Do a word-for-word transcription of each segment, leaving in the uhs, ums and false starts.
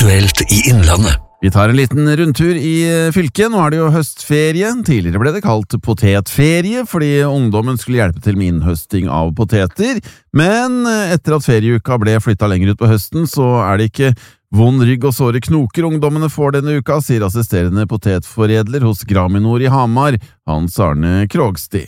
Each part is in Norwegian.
Aktuelt i Innlandet. Vi tar en liten rundtur i fylket. Nå er det jo høstferie. Tidligere ble det kalt potetferie, fordi ungdommen skulle hjelpe til med innhøsting av poteter. Men etter at ferieuka ble flyttet lenger ut på høsten, så er det ikke vond rygg og såre knoker ungdommene får denne uka, sier assisterende potetforedler hos Graminor i Hamar, Hans Arne Krogsti.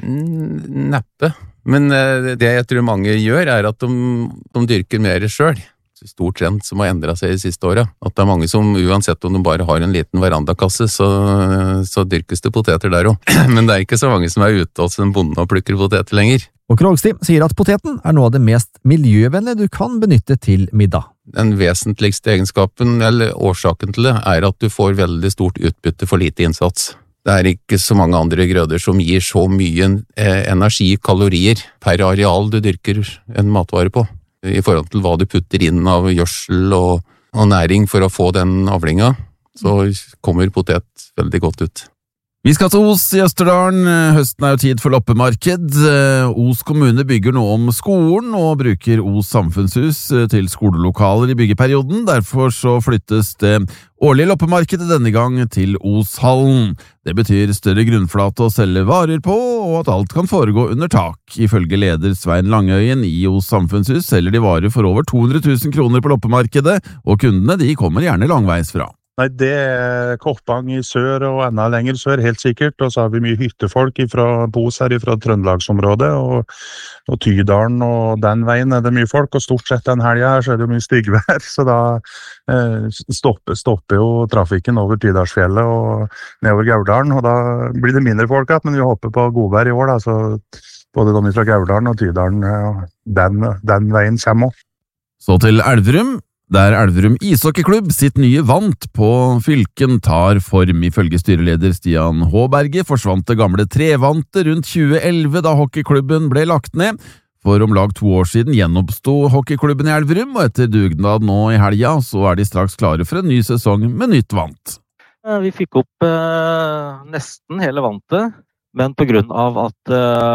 Mm, neppe. Men det jeg tror mange gjør, er at de, de dyrker mer selv. Stor trend som har endret seg i siste året. At det er mange som, uansett om de bare har en liten verandakasse, så, så dyrkes det poteter der også. Men det er ikke så mange som er ute hos en bonde og plukker poteter lenger. Og Krogsti sier at poteten er noe av det mest miljøvennlige du kan benytte til middag. Den vesentligste egenskapen, eller årsaken til det, er at du får veldig stort utbytte for lite innsats. Det er ikke så mange andre grøder som gir så mye eh, energi, kalorier, per areal du dyrker en matvare på. I forhold til hva du putter inn av gjødsel og, og næring for å få den avlinga, så kommer potet veldig godt ut. Vi skal til Os i Østerdalen. Høsten er jo tid for loppemarked. Os kommune bygger nå om skolen og bruker Os samfunnshus til skolelokaler i byggeperioden. Derfor så flyttes det årlige loppemarkedet denne gang til Oshallen. Det betyr større grunnflate å selge varer på, og at alt kan foregå under tak. Ifølge leder Svein Langøyen i Os samfunnshus selger de varer for over to hundre tusen kroner på loppemarkedet, og kundene de kommer gjerne langveis fra. Nei, det er Koppang i sør og enda lenger sør, helt sikkert. Og så har vi mye hyttefolk fra Bos her, fra Trøndelagsområdet, og, og Tydalen, og den veien er det mye folk. Og stort sett den helgen her så er det mye styggvær, så da eh, stopper, stopper jo trafikken over Tydalsfjellet og nedover Gauldalen, og da blir det mindre folk igjen, men vi håper på godvær i år, da, så både de fra Gauldalen og Tydalen, den, den veien kommer også. Så til Elverum. Der Elverum ishockeyklubb sitt nye vant på fylken tar form. Ifølge styreleder Stian Håberge forsvant det gamle trevantet rundt tjue elleve da hockeyklubben ble lagt ned. For om lag to år siden gjenoppstod hockeyklubben i Elverum, og etter dugnad nå i helga så er de straks klare for en ny sesong med nytt vant. Vi fikk opp eh, nesten hele vantet, men på grunn av at,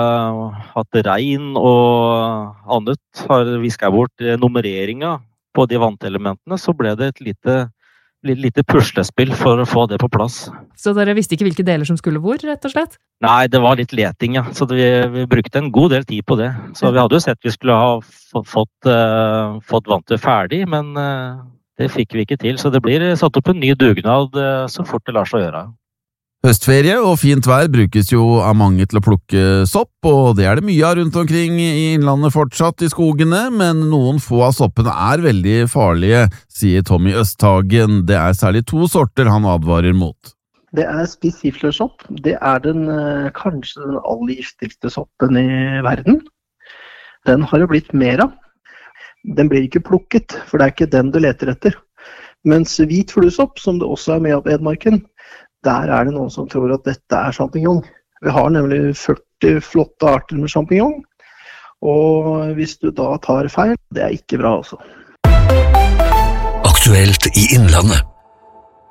eh, at regn og annet har visket bort nummereringa på de vantelementene, så ble det et lite, lite puslespill for å få det på plass. Så dere visste ikke hvilke deler som skulle hvor, rett og slett? Nei, det var litt leting, ja. Så vi, vi brukte en god del tid på det. Så vi hadde jo sett vi skulle ha fått, uh, fått vantet ferdig, men uh, det fikk vi ikke til. Så det blir satt opp en ny dugnad uh, så fort det lar seg gjøre. Høstferie og fint vær brukes jo av mange til å plukke sopp, og det er det mye av rundt omkring i innlandet fortsatt i skogene, men noen få av soppene er veldig farlige, sier Tommy Østhagen. Det er særlig to sorter han advarer mot. Det er spissiflersopp. Det er den, kanskje den aller giftigste soppen i verden. Den har det blitt mer av. Den blir ikke plukket, for det er ikke den du leter etter. Mens hvit fluesopp, som det også er med av edmarken, der er det noen som tror at dette er champignon. Vi har nemlig førti flotte arter med champignon, og hvis du da tar feil, det er ikke bra også. Aktuelt i Innlandet.